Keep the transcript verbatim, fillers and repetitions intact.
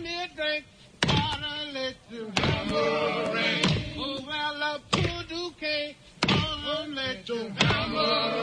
me a drink. Wanna let you hammer ring. Oh, well, a voodoo king. Wanna let you hammer